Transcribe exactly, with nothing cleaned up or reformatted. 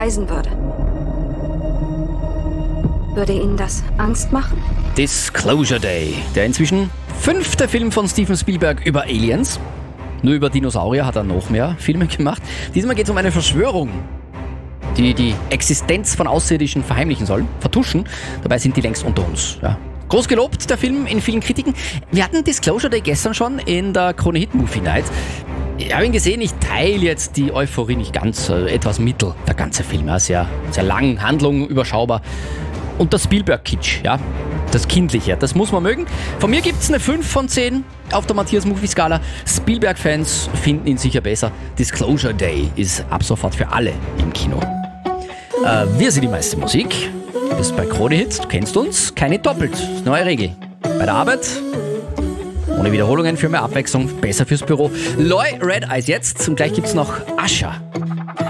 reisen würde. Würde Ihnen das Angst machen? Disclosure Day, der inzwischen fünfte Film von Steven Spielberg über Aliens. Nur über Dinosaurier hat er noch mehr Filme gemacht. Diesmal geht es um eine Verschwörung, die die Existenz von Außerirdischen verheimlichen soll, vertuschen. Dabei sind die längst unter uns. Ja. Groß gelobt, der Film in vielen Kritiken. Wir hatten Disclosure Day gestern schon in der Krone Hit Movie Night. Ich habe ihn gesehen, ich teile jetzt die Euphorie nicht ganz, äh, etwas mittel, der ganze Film. Ja, sehr, sehr lang, Handlung überschaubar. Und der Spielberg-Kitsch, ja, das Kindliche, das muss man mögen. Von mir gibt es eine fünf von zehn auf der Matthias-Movie-Skala. Spielberg-Fans finden ihn sicher besser. Disclosure Day ist ab sofort für alle im Kino. Äh, wir sind die meiste Musik. Du bist bei Krone Hit, du kennst uns, keine doppelt. Neue Regel. Bei der Arbeit, ohne Wiederholungen, für mehr Abwechslung, besser fürs Büro. Loy, Red Eyes jetzt und gleich gibt's noch Usher.